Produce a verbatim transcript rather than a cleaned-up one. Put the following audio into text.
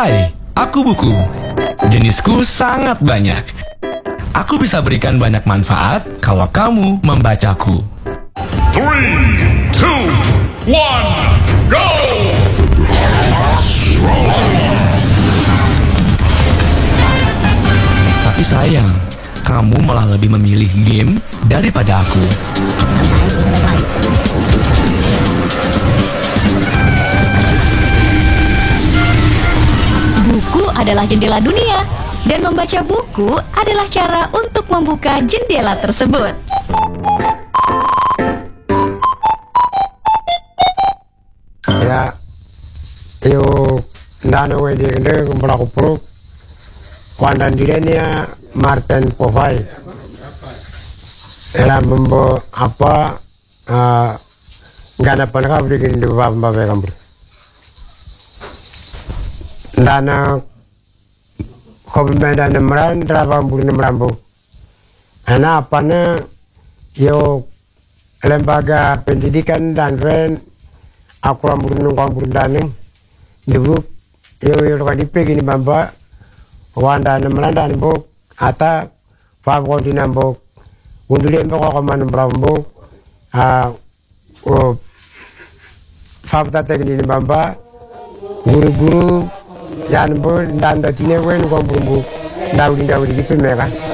Hai, aku Buku. Jenisku sangat banyak. Aku bisa berikan banyak manfaat kalau kamu membacaku. Three, two, one, go! Tapi sayang, kamu malah lebih memilih game daripada aku. Buku adalah jendela dunia, dan membaca buku adalah cara untuk membuka jendela tersebut. Ya, yo, ndano wedi gede kumpul kupro, kuandan direnya Martin Povai. Era membo apa, nggak ada penakah bikin di bawah bawah kampur. Ndana kopi medan nemeran, terapang buru nemeran bu. Anak apanya, yo, lembaga pendidikan dan ren. Aku rambut nungkang berdaning, dulu yo yo kan dipegi ni bamba, wanda nemelan dan buk, ata, fab kau di nambuk, undulian buk aku mana berambuk, ah, oh, fab tata ni bamba, guru-guru, jangan ber dan datine wen nungkang berambuk, daudi daudi dipe mereka.